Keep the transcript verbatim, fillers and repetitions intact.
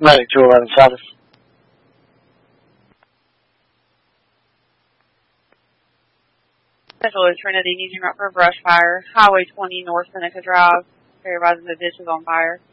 Medic two eleven South. Central is Trinity, using route for brush fire. Highway twenty North Seneca Drive. Everybody's in the ditch is on fire.